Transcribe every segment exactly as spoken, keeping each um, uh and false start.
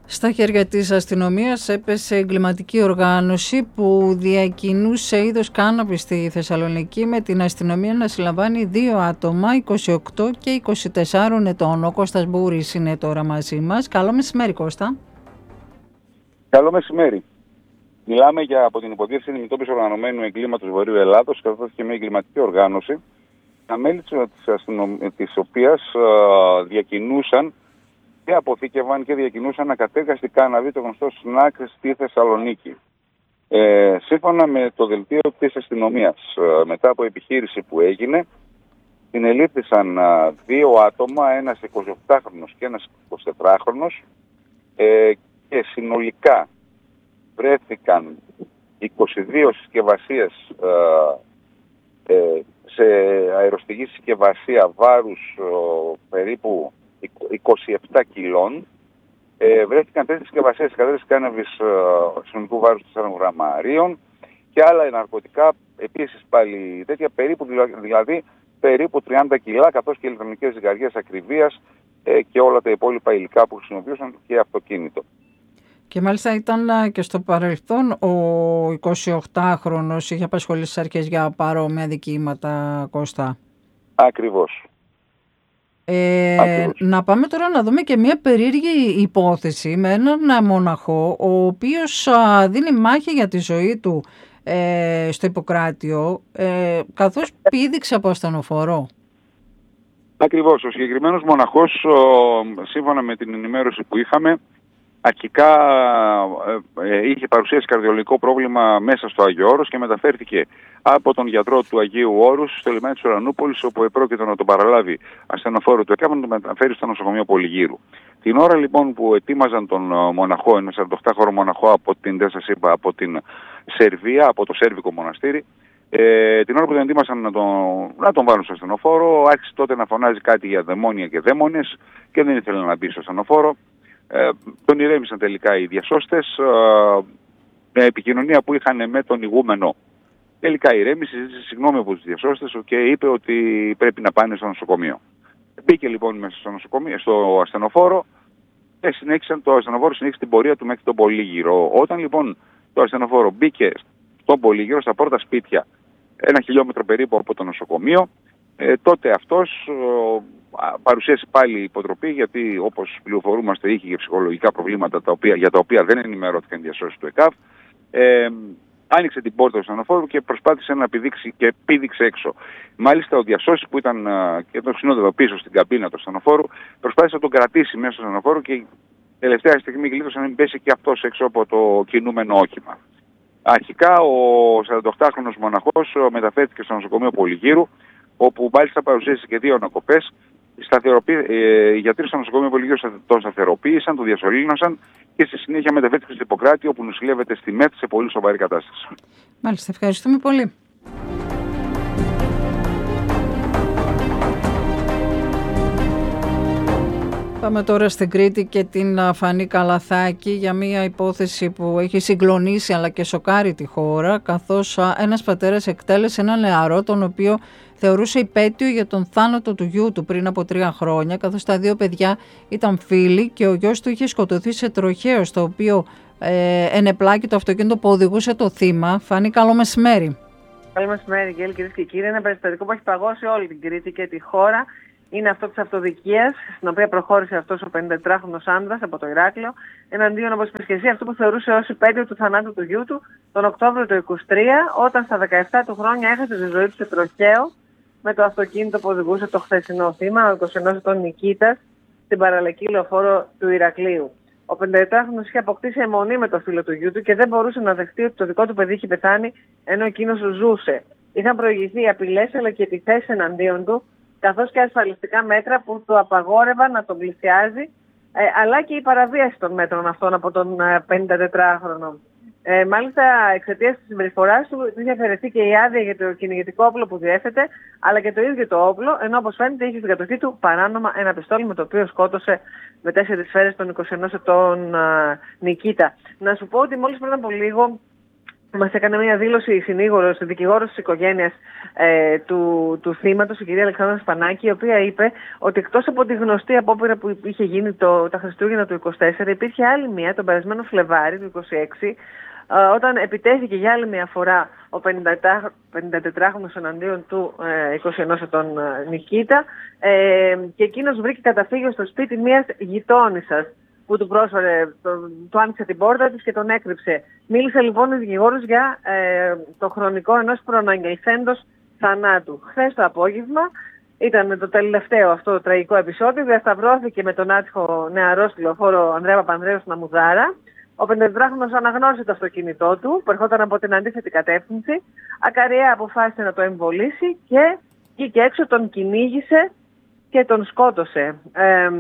Στα χέρια της αστυνομίας έπεσε εγκληματική οργάνωση που διακινούσε είδος κάναβης στη Θεσσαλονίκη, με την αστυνομία να συλλαμβάνει δύο άτομα, είκοσι οκτώ και είκοσι τέσσερα ετών. Ο Κώστας Μπούρης είναι τώρα μαζί μας. Καλό μεσημέρι, Κώστα. Καλό μεσημέρι. Μιλάμε για από την Υποδιεύθυνση Αντιμετώπισης Οργανωμένου Εγκλήματος Βορείου Ελλάδος, καθώς και μια εγκληματική οργάνωση, τα μέλη της, αστυνομ... της οποίας α, διακινούσαν και αποθήκευαν και διακινούσαν ακατέργαστη κάναβη, το γνωστό σνακ, στη Θεσσαλονίκη. Ε, σύμφωνα με το δελτίο της αστυνομίας, μετά από επιχείρηση που έγινε, συνελήφθησαν δύο άτομα, ένας εικοσιοκτάχρονος και ένας εικοσιτετράχρονος, ε, και συνολικά βρέθηκαν είκοσι δύο συσκευασίες ε, ε, σε αεροστηγή συσκευασία βάρους ε, περίπου είκοσι επτά κιλών. Ε, βρέθηκαν τρεις συσκευασίες εκατέργασης κάναβης ε, συνολικού βάρους τεσσάρων γραμμαρίων και άλλα ναρκωτικά, επίσης πάλι τέτοια, περίπου, δηλαδή περίπου τριάντα κιλά, καθώς και ηλεκτρονικές ζυγαριές ακριβίας ε, και όλα τα υπόλοιπα υλικά που χρησιμοποιούσαν και αυτοκίνητο. Και μάλιστα ήταν και στο παρελθόν ο εικοσιοκτάχρονος, είχε απασχολήσει τις αρχές για παρόμοια δικήματα, Κώστα. Ακριβώς. Ε, να πάμε τώρα να δούμε και μια περίεργη υπόθεση με έναν μοναχό, ο οποίος α, δίνει μάχη για τη ζωή του ε, στο Ιπποκράτιο, ε, καθώς πήδηξε από ασθενοφόρο. Ακριβώς. Ο συγκεκριμένος μοναχός, ο, σύμφωνα με την ενημέρωση που είχαμε, αρχικά ε, ε, είχε παρουσίασει καρδιολογικό πρόβλημα μέσα στο Άγιο Όρος και μεταφέρθηκε από τον γιατρό του Αγίου Όρους στο λιμάνι της Ουρανούπολης, όπου επρόκειτο να τον παραλάβει ασθενοφόρο του ΕΚΑΒ να τον μεταφέρει στο νοσοκομείο Πολυγύρου. Την ώρα λοιπόν που ετοίμαζαν τον μοναχό, ένα σαραντοκτάχρονο μοναχό από την, δεν σας είπα, από την Σερβία, από το Σέρβικο μοναστήρι, ε, την ώρα που τον ετοίμασαν να τον, να τον βάλουν στο ασθενοφόρο, άρχισε τότε να φωνάζει κάτι για δαιμόνια και δαίμονες και δεν ήθελε να μπει στο ασθενοφόρο. Ε, τον ηρέμησαν τελικά οι διασώστες, ε, με επικοινωνία που είχαν με τον ηγούμενο. Τελικά ηρέμησε, ζήτησε συγγνώμη από τους διασώστες και είπε ότι πρέπει να πάνε στο νοσοκομείο. Μπήκε λοιπόν μέσα στο, νοσοκομείο, στο ασθενοφόρο και συνέχισαν, το ασθενοφόρο συνέχισε την πορεία του μέχρι τον Πολύγυρο. Όταν λοιπόν το ασθενοφόρο μπήκε στον Πολύγυρο, στα πρώτα σπίτια, ένα χιλιόμετρο περίπου από το νοσοκομείο, ε, τότε αυτός ε, παρουσίασε πάλι υποτροπή, γιατί όπως πληροφορούμαστε είχε και ψυχολογικά προβλήματα τα οποία, για τα οποία δεν ενημερώθηκαν οι διασώσεις του ΕΚΑΒ. Ε, άνοιξε την πόρτα του ασθενοφόρου και προσπάθησε να πηδήξει και πήδηξε έξω. Μάλιστα ο διασώσης που ήταν και τον συνόδευε πίσω στην καμπίνα του ασθενοφόρου προσπάθησε να τον κρατήσει μέσα στο ασθενοφόρο και τελευταία στιγμή γλίτωσε να μην πέσει και αυτός έξω από το κινούμενο όχημα. Αρχικά ο σαραντοκτάχρονος μοναχός μεταφέρθηκε στο νοσοκομείο Πολυγύρου, όπου μάλιστα παρουσίασε και δύο ανακοπές. Ε, οι γιατροί στο νοσοκομείο Πολυγύρου τον σταθεροποίησαν, τον διασωλήνωσαν και στη συνέχεια μεταφέρθηκε στο Ιπποκράτη, όπου νοσηλεύεται στη ΜΕΘ σε πολύ σοβαρή κατάσταση. Μάλιστα, ευχαριστούμε πολύ. Πάμε τώρα στην Κρήτη και την Φανή Καλαθάκη για μια υπόθεση που έχει συγκλονίσει αλλά και σοκάρει τη χώρα, καθώς ένας πατέρας εκτέλεσε ένα νεαρό τον οποίο θεωρούσε υπέτειο για τον θάνατο του γιού του πριν από τρία χρόνια, καθώς τα δύο παιδιά ήταν φίλοι και ο γιος του είχε σκοτωθεί σε τροχαίο, στο οποίο ε, ενεπλάκη το αυτοκίνητο που οδηγούσε το θύμα. Φανή, καλό μεσημέρι. Καλό μεσημέρι, Γέλη, κυρίες και κύριοι. Ένα περιστατικό που έχει παγώσει όλη την Κρήτη και τη χώρα. Είναι αυτό της αυτοδικίας, στην οποία προχώρησε αυτός ο πενηντετράχρονος άνδρας από το Ηράκλειο, εναντίον, όπως είπες και εσύ, αυτού που θεωρούσε ως υπέτειο του θανάτου του γιού του τον Οκτώβριο του είκοσι τρία, όταν στα δεκαεπτά του χρόνια έχασε τη ζωή του σε τροχαίο με το αυτοκίνητο που οδηγούσε το χθεσινό θύμα, ο είκοσι ενός ετών Νικήτας, στην παραλιακή λεωφόρο του Ηρακλείου. Ο πενηντετράχρονος είχε αποκτήσει αιμονή με το φίλο του γιού του και δεν μπορούσε να δεχτεί ότι το δικό του παιδί είχε πεθάνει ενώ εκείνος ζούσε. Είχαν προηγηθεί απειλές αλλά και επιθέσεις εναντίον του, καθώς και ασφαλιστικά μέτρα που του απαγόρευαν να τον πλησιάζει, ε, αλλά και η παραβίαση των μέτρων αυτών από τον ε, πενηντατετράχρονο. Ε, μάλιστα, εξαιτίας της συμπεριφοράς του, του είχε αφαιρεθεί και η άδεια για το κυνηγητικό όπλο που διέθετε, αλλά και το ίδιο το όπλο, ενώ όπως φαίνεται είχε στην κατοχή του παράνομα ένα πιστόλι με το οποίο σκότωσε με τέσσερις σφαίρες τον είκοσι ενός ετών ε, Νικήτα. Να σου πω ότι μόλις πριν από λίγο Μας έκανε μια δήλωση η συνήγορος, η δικηγόρος της οικογένειας ε, του, του θύματος, η κυρία Αλεξάνδρα Σπανάκη, η οποία είπε ότι εκτός από τη γνωστή απόπειρα που είχε γίνει το, τα Χριστούγεννα του είκοσι τέσσερα, υπήρχε άλλη μία τον περασμένο Φλεβάρι του είκοσι έξι, ε, όταν επιτέθηκε για άλλη μία φορά ο πενηντατετράχρονος εναντίον του ε, είκοσι ενός ετών ε, Νικήτα, ε, και εκείνος βρήκε καταφύγιο στο σπίτι μιας γειτόνισσας, που του πρόσφερε, το, του άνοιξε την πόρτα της και τον έκρυψε. Μίλησε λοιπόν ο δικηγόρος για ε, το χρονικό ενός προαναγγελθέντος θανάτου. Χθες το απόγευμα ήταν το τελευταίο αυτό το τραγικό επεισόδιο. Διασταυρώθηκε με τον άτυχο νεαρό στη λεωφόρο Ανδρέα Παπανδρέου στην Αμμουδάρα. Ο πενηντατετράχρονος αναγνώρισε το αυτοκίνητό του, που ερχόταν από την αντίθετη κατεύθυνση. Ακαριέα αποφάσισε να το εμβολήσει και βγήκε έξω, τον κυνήγησε και τον σκότωσε. Ε,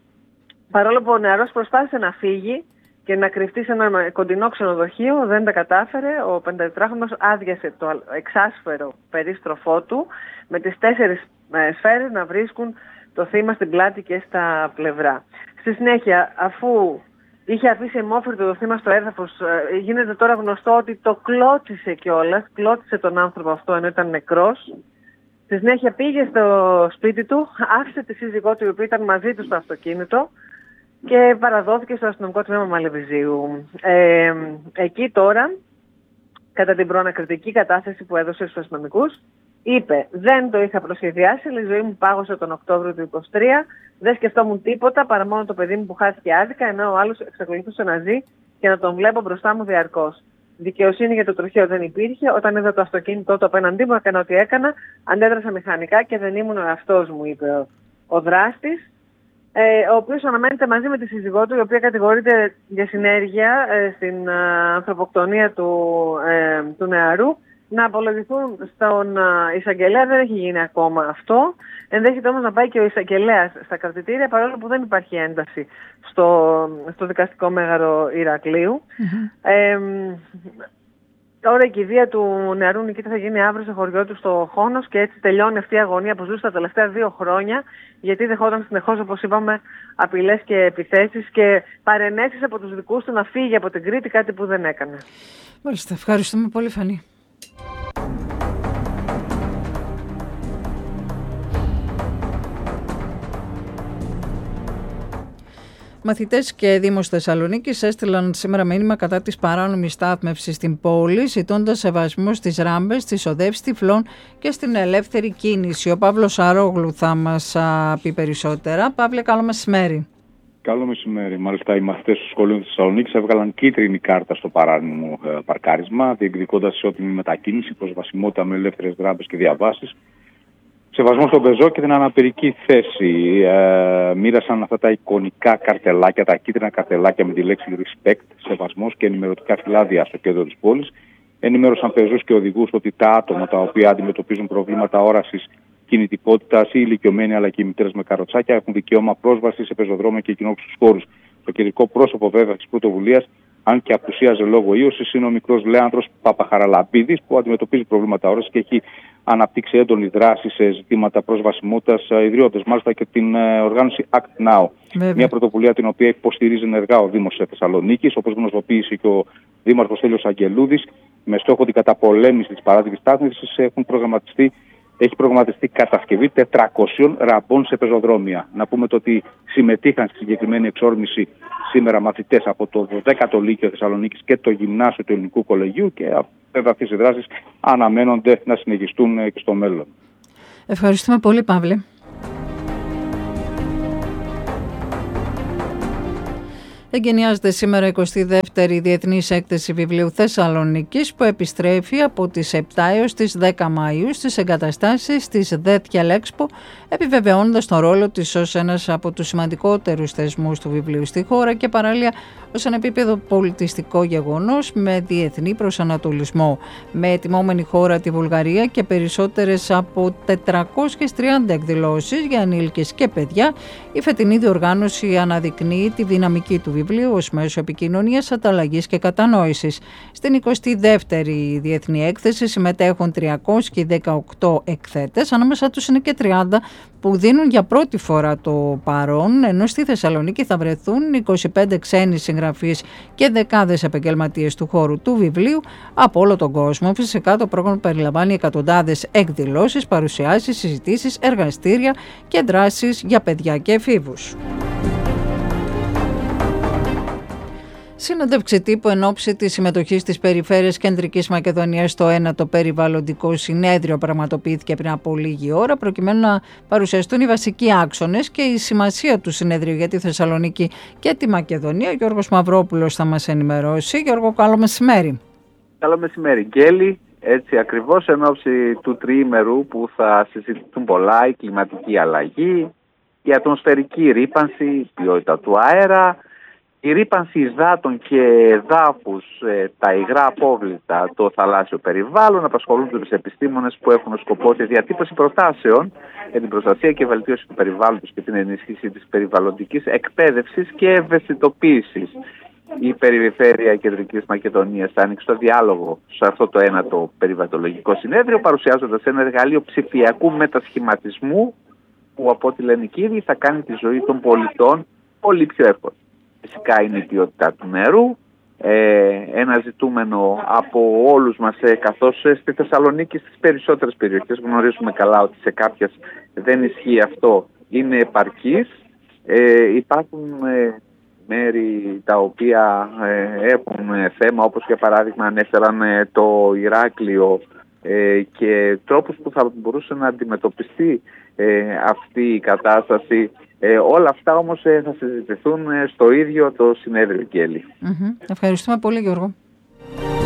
Παρόλο που ο νεαρός προσπάθησε να φύγει και να κρυφτεί σε ένα κοντινό ξενοδοχείο, δεν τα κατάφερε. Ο πενηντατετράχρονος άδειασε το εξάσφαιρο περίστροφό του με τις τέσσερις σφαίρες να βρίσκουν το θύμα στην πλάτη και στα πλευρά. Στη συνέχεια, αφού είχε αφήσει αιμόφυρτο το θύμα στο έδαφος, γίνεται τώρα γνωστό ότι το κλώτσισε κιόλας, κλώτσισε τον άνθρωπο αυτό ενώ ήταν νεκρός. Στη συνέχεια πήγε στο σπίτι του, άφησε τη σύζυγό του, η οποία ήταν μαζί του στο αυτοκίνητο, και παραδόθηκε στο αστυνομικό τμήμα Μαλεβιζίου. Ε, εκεί τώρα, κατά την προανακριτική κατάθεση που έδωσε στους αστυνομικούς, είπε: δεν το είχα προσχεδιάσει, αλλά η ζωή μου πάγωσε τον Οκτώβριο του είκοσι τρία, δεν σκεφτόμουν τίποτα παρά μόνο το παιδί μου που χάθηκε άδικα, ενώ ο άλλος εξακολουθούσε να ζει και να τον βλέπω μπροστά μου διαρκώς. Δικαιοσύνη για το τροχαίο δεν υπήρχε. Όταν είδα το αυτοκίνητό του απέναντί μου, έκανα ό,τι έκανα, αντέδρασα μηχανικά και δεν ήμουν ο εαυτός μου, είπε ο, ο δράστης. Ε, ο οποίος αναμένεται μαζί με τη σύζυγό του, η οποία κατηγορείται για συνέργεια ε, στην ε, ανθρωποκτονία του, ε, του νεαρού, να απολογηθούν στον ε, εισαγγελέα. Δεν έχει γίνει ακόμα αυτό. Ενδέχεται όμως να πάει και ο εισαγγελέας στα κρατητήρια, παρόλο που δεν υπάρχει ένταση στο, στο δικαστικό μέγαρο Ηρακλείου. Mm-hmm. Ε, Τώρα η κηδεία του νεαρού Νικήτα θα γίνει αύριο στο χωριό του στο Χόνος και έτσι τελειώνει αυτή η αγωνία που ζούσε τα τελευταία δύο χρόνια, γιατί δεχόταν συνεχώς, όπως είπαμε, απειλές και επιθέσεις και παρενέσεις από τους δικούς του να φύγει από την Κρήτη, κάτι που δεν έκανε. Μάλιστα, ευχαριστούμε πολύ, Φανή. Μαθητές και Δήμος Θεσσαλονίκης έστειλαν σήμερα μήνυμα κατά της παράνομης στάθμευσης στην πόλη, ζητώντας σεβασμό στις ράμπες, στις οδεύσεις τυφλών και στην ελεύθερη κίνηση. Ο Παύλος Αρόγλου θα μας α, πει περισσότερα. Παύλε, καλό μεσημέρι. Καλό μεσημέρι. Μάλιστα, οι μαθητές του σχολείου της Θεσσαλονίκης έβγαλαν κίτρινη κάρτα στο παράνομο ε, παρκάρισμα, διεκδικώντας ισότιμη μετακίνηση, προσβασιμότητα με ελεύθερες ράμπες και διαβάσεις, σεβασμό στον πεζό και την αναπηρική θέση. Ε, μοίρασαν αυτά τα εικονικά καρτελάκια, τα κίτρινα καρτελάκια με τη λέξη respect, σεβασμός και ενημερωτικά φυλάδια στο κέντρο της πόλης. Ενημέρωσαν πεζούς και οδηγούς ότι τα άτομα τα οποία αντιμετωπίζουν προβλήματα όρασης, κινητικότητας ή ηλικιωμένοι αλλά και οι μητέρες με καροτσάκια έχουν δικαίωμα πρόσβαση σε πεζοδρόμια και κοινόχρηστους χώρους. Το κεντρικό πρόσωπο βέβαια της πρωτοβουλίας, αν και απουσίαζε λόγω ίωσης, είναι ο μικρός Λέανδρος Παπαχαραλαμπίδης, που αντιμετωπίζει προβλήματα όρασης και έχει αναπτύξει έντονη δράση σε ζητήματα προσβασιμότητας, ιδρύοντας μάλιστα και την οργάνωση Act Now. Βέβαια. Μια πρωτοβουλία την οποία υποστηρίζει ενεργά ο Δήμος Θεσσαλονίκης, όπως γνωστοποίησε και ο Δήμαρχος Τέλειος Αγγελούδης, με στόχο την καταπολέμηση της παράτυπης στάθμευσης έχουν προγραμματιστεί. Έχει προγραμματιστεί κατασκευή τετρακοσίων ραμπών σε πεζοδρόμια. Να πούμε το ότι συμμετείχαν στη συγκεκριμένη εξόρμηση σήμερα μαθητές από το δωδέκατο Λύκειο Θεσσαλονίκης και το Γυμνάσιο του Ελληνικού Κολεγίου και βέβαια αυτές οι δράσεις αναμένονται να συνεχιστούν και στο μέλλον. Ευχαριστούμε πολύ, Παύλη. Εγκαινιάζεται σήμερα η εικοστή δεύτερη Διεθνής Έκθεση Βιβλίου Θεσσαλονίκης, που επιστρέφει από τις επτά έως τις δέκα Μαΐου στις εγκαταστάσεις της Δέτια Λέξπο, επιβεβαιώνοντας τον ρόλο της ως ένας από τους σημαντικότερους θεσμούς του βιβλίου στη χώρα και παράλληλα ως ένα επίπεδο πολιτιστικό γεγονός με διεθνή προσανατολισμό. Με ετοιμόμενη χώρα τη Βουλγαρία και περισσότερες από τετρακόσιες τριάντα εκδηλώσεις για ενήλικες και παιδιά, η φετινή διοργάνωση αναδεικνύει τη δυναμική του βιβλίου βιβλίου ως μέσο επικοινωνίας, ανταλλαγής και κατανόησης. Στην εικοστή δεύτερη διεθνή έκθεση συμμετέχουν τριακόσιοι δεκαοκτώ εκθέτες, ανάμεσα τους είναι και τριάντα που δίνουν για πρώτη φορά το παρόν, ενώ στη Θεσσαλονίκη θα βρεθούν είκοσι πέντε ξένοι συγγραφείς και δεκάδες επαγγελματίες του χώρου του βιβλίου από όλο τον κόσμο. Φυσικά το πρόγραμμα περιλαμβάνει εκατοντάδες εκδηλώσεις, παρουσιάσεις, συζητήσεις, εργαστήρια και δράσεις για παιδιά και εφήβους. Συνέντευξη τύπου εν ώψη της συμμετοχής της Περιφέρειας Κεντρικής Μακεδονίας στο ένατο περιβαλλοντικό συνέδριο πραγματοποιήθηκε πριν από λίγη ώρα, προκειμένου να παρουσιαστούν οι βασικοί άξονες και η σημασία του συνέδριου για τη Θεσσαλονίκη και τη Μακεδονία. Ο Γιώργος Μαυρόπουλος θα μας ενημερώσει. Γιώργο, καλό μεσημέρι. Καλό μεσημέρι, Γκέλη. Έτσι ακριβώς εν ώψη του τριήμερου που θα συζητηθούν πολλά, η κλιματική αλλαγή, η ατμοσφαιρική ρύπανση, η ποιότητα του αέρα, η ρύπανση υδάτων και εδάφους, τα υγρά απόβλητα, το θαλάσσιο περιβάλλον, απασχολούν τους επιστήμονες που έχουν σκοπό τη διατύπωση προτάσεων για την προστασία και βελτίωση του περιβάλλοντος και την ενίσχυση της περιβαλλοντικής εκπαίδευσης και ευαισθητοποίησης. Η Περιφέρεια Κεντρικής Μακεδονίας θα ανοίξει το διάλογο σε αυτό το ένατο περιβαλλοντολογικό συνέδριο, παρουσιάζοντας ένα εργαλείο ψηφιακού μετασχηματισμού που, από ό,τι λένε οι κύριοι, θα κάνει τη ζωή των πολιτών πολύ πιο εύκολη. Φυσικά είναι η ποιότητα του νερού, ε, ένα ζητούμενο από όλους μας, ε, καθώς ε, στη Θεσσαλονίκη στις περισσότερες περιοχές γνωρίζουμε καλά ότι σε κάποιες δεν ισχύει αυτό, είναι επαρκής. Ε, υπάρχουν ε, μέρη τα οποία ε, έχουν ε, θέμα, όπως για παράδειγμα ανέφεραν ε, το Ηράκλειο ε, και τρόπους που θα μπορούσε να αντιμετωπιστεί ε, αυτή η κατάσταση. Ε, όλα αυτά όμως ε, θα συζητηθούν ε, στο ίδιο το συνέδριο, Γκέλη. Mm-hmm. Ευχαριστούμε πολύ, Γιώργο.